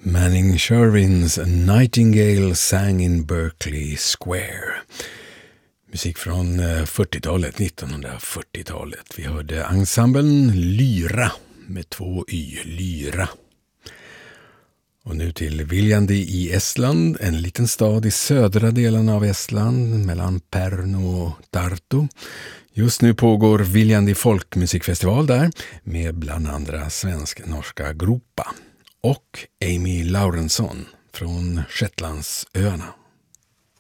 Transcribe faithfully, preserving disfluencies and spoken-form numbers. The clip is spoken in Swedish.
Manning Sherwins Nightingale sang in Berkeley Square. Musik från fyrtiotalet, nittonhundrafyrtiotalet. Vi hörde ensemblen Lyra med två y, Lyra. Och nu till Viljandi i Estland, en liten stad i södra delen av Estland mellan Pärnu och Tartu. Just nu pågår Viljandi folkmusikfestival där med bland andra svensk-norska Gropa och Amy Laurensson från Shetlandsöarna.